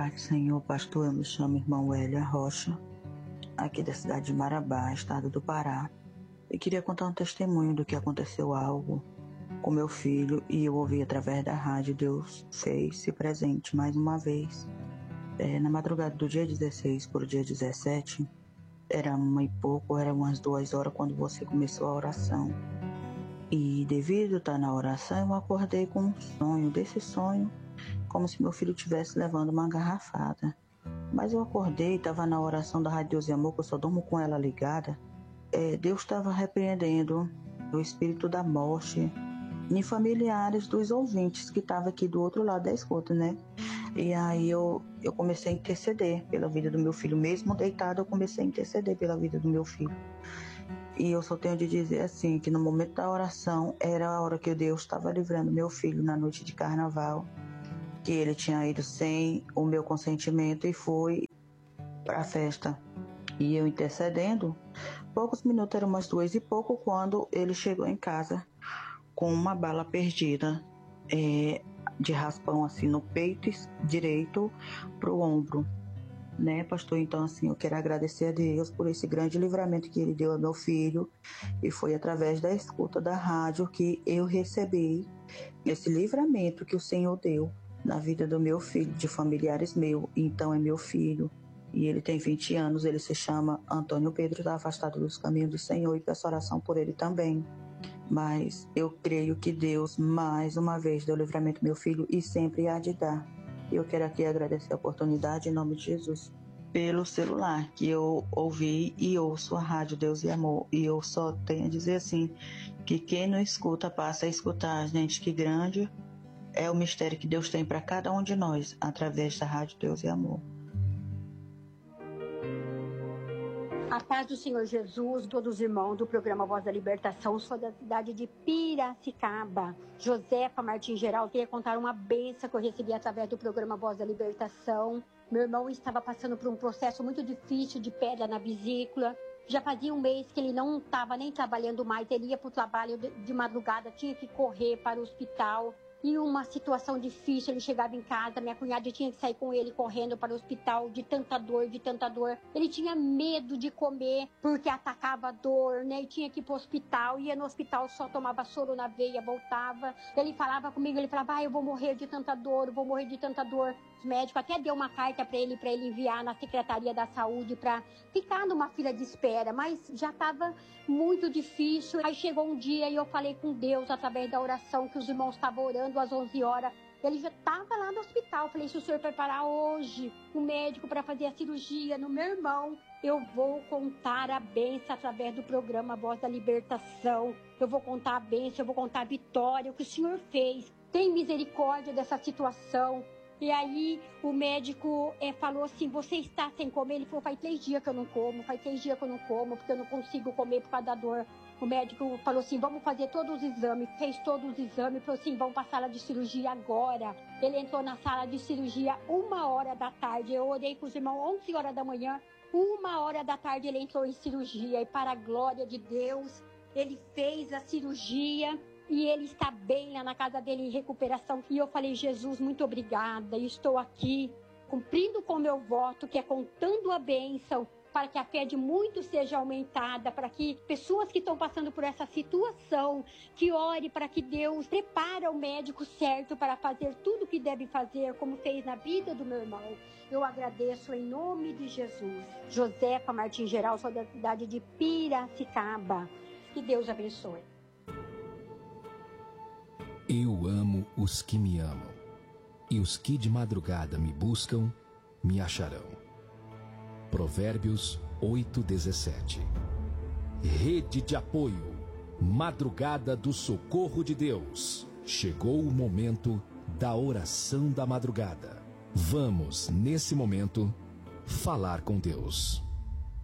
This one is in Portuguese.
Paz do Senhor, pastor, eu me chamo irmã Wélia Rocha, aqui da cidade de Marabá, estado do Pará. Eu queria contar um testemunho do que aconteceu algo com meu filho e eu ouvi através da rádio. Deus fez-se presente mais uma vez. Na madrugada do dia 16 para o dia 17, era 1h pouco, era umas 2 horas quando você começou a oração. E devido a estar na oração, eu acordei com um sonho, desse sonho, como se meu filho estivesse levando uma garrafada. Mas eu acordei, estava na oração da Rádio Deus e Amor, que eu só durmo com ela ligada. Deus estava repreendendo o espírito da morte em familiares dos ouvintes que estavam aqui do outro lado da escuta, né? E aí eu comecei a interceder pela vida do meu filho. Mesmo deitado, eu comecei a interceder pela vida do meu filho. E eu só tenho de dizer assim, que no momento da oração, era a hora que Deus estava livrando meu filho na noite de carnaval, que ele tinha ido sem o meu consentimento e foi para a festa. E eu intercedendo, poucos minutos, eram umas 2h pouco, quando ele chegou em casa com uma bala perdida, de raspão assim no peito direito pro ombro, né, pastor? Então assim, eu quero agradecer a Deus por esse grande livramento que ele deu ao meu filho, e foi através da escuta da rádio que eu recebi esse livramento que o Senhor deu na vida do meu filho, de familiares meus. Então é meu filho, e ele tem 20 anos, ele se chama Antônio Pedro, está afastado dos caminhos do Senhor, e peço oração por ele também. Mas eu creio que Deus, mais uma vez, deu livramento ao meu filho e sempre há de dar. Eu quero aqui agradecer a oportunidade, em nome de Jesus, pelo celular, que eu ouvi e ouço a Rádio Deus e Amor. E eu só tenho a dizer assim, que quem não escuta, passa a escutar, gente, que grande é o mistério que Deus tem para cada um de nós, através da Rádio Deus e Amor. A paz do Senhor Jesus, todos os irmãos do programa Voz da Libertação. Sou da cidade de Piracicaba. Josefa Martins Geral, queria contar uma bênção que eu recebi através do programa Voz da Libertação. Meu irmão estava passando por um processo muito difícil de pedra na vesícula. Já fazia um mês que ele não estava nem trabalhando mais. Ele ia para o trabalho de madrugada, tinha que correr para o hospital. E uma situação difícil, ele chegava em casa, minha cunhada tinha que sair com ele correndo para o hospital, de tanta dor, de tanta dor. Ele tinha medo de comer, porque atacava a dor, né? E tinha que ir para o hospital, ia no hospital, só tomava soro na veia, voltava. Ele falava comigo, ele falava, eu vou morrer de tanta dor, eu vou morrer de tanta dor. Os médicos até deu uma carta para ele enviar na Secretaria da Saúde para ficar numa fila de espera, mas já estava muito difícil. Aí chegou um dia e eu falei com Deus, através da oração, que os irmãos estavam orando às 11 horas. Ele já estava lá no hospital. Falei, se o senhor preparar hoje o médico para fazer a cirurgia no meu irmão, eu vou contar a bênção através do programa Voz da Libertação. Eu vou contar a bênção, eu vou contar a vitória, o que o senhor fez. Tem misericórdia dessa situação. E aí o médico falou assim, você está sem comer? Ele falou, faz 3 dias que eu não como, porque eu não consigo comer por causa da dor. O médico falou assim, vamos fazer todos os exames. Fez todos os exames, falou assim, vamos para a sala de cirurgia agora. Ele entrou na sala de cirurgia 1h da tarde. Eu orei com os irmãos 11 horas da manhã. 1h da tarde ele entrou em cirurgia. E para a glória de Deus, ele fez a cirurgia. E ele está bem lá na casa dele em recuperação. E eu falei, Jesus, muito obrigada. Eu estou aqui cumprindo com o meu voto, que é contando a bênção, para que a fé de muitos seja aumentada, para que pessoas que estão passando por essa situação, que ore para que Deus prepare o médico certo para fazer tudo o que deve fazer, como fez na vida do meu irmão. Eu agradeço em nome de Jesus. Josefa Martins Geral, sou da cidade de Piracicaba. Que Deus abençoe. Eu amo os que me amam, e os que de madrugada me buscam, me acharão. Provérbios 8:17. Rede de apoio, madrugada do socorro de Deus. Chegou o momento da oração da madrugada. Vamos, nesse momento, falar com Deus.